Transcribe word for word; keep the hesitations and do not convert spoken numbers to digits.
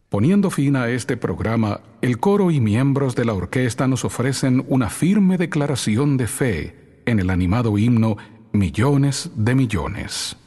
Poniendo fin a este programa, el coro y miembros de la orquesta nos ofrecen una firme declaración de fe en el animado himno Millones de Millones.